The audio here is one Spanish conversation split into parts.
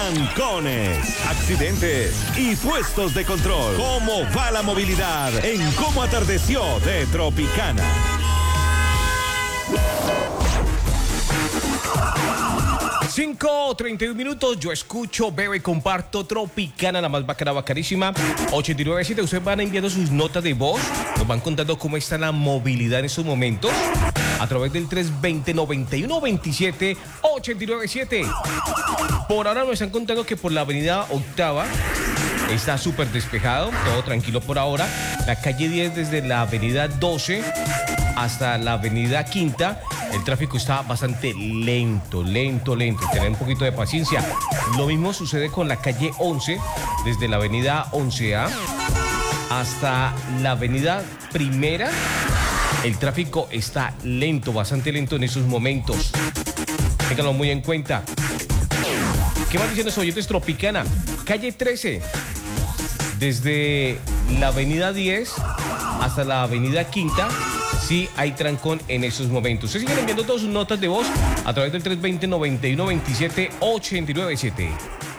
trancones, accidentes y puestos de control. ¿Cómo va la movilidad en Cómo Atardeció de Tropicana? Cinco 31 minutos, yo escucho, veo y comparto Tropicana, la más bacana, bacanísima. 89.7, ustedes van enviando sus notas de voz, nos van contando cómo está la movilidad en estos momentos a través del 320-9127 897. Por ahora nos están contando que por la avenida Octava está súper despejado, todo tranquilo por ahora. La calle 10 desde la avenida 12 hasta la avenida Quinta, el tráfico está bastante lento. Tener un poquito de paciencia. Lo mismo sucede con la calle 11, desde la avenida 11A hasta la avenida Primera. El tráfico está lento, bastante lento en esos momentos. Ténganlo muy en cuenta. ¿Qué van diciendo los oyentes? Tropicana, calle 13, desde la avenida 10 hasta la avenida Quinta. Sí, hay trancón en esos momentos. Ustedes siguen enviando todas sus notas de voz a través del 320-9127 897.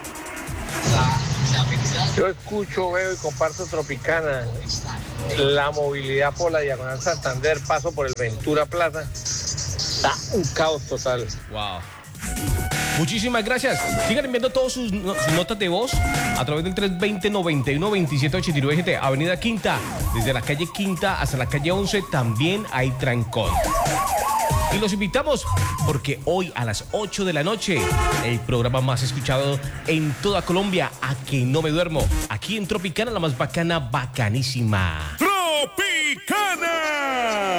Yo escucho, veo y comparto Tropicana. La movilidad por la Diagonal Santander, paso por el Ventura Plaza, está un caos total. Wow. Muchísimas gracias. Sigan enviando todas sus notas de voz a través del 320-9127-897. Avenida Quinta, desde la calle Quinta hasta la calle 11 también hay trancón. Y los invitamos porque hoy a las 8 de la noche, el programa más escuchado en toda Colombia, A Que No Me Duermo, aquí en Tropicana, la más bacana, bacanísima. ¡Tropicana!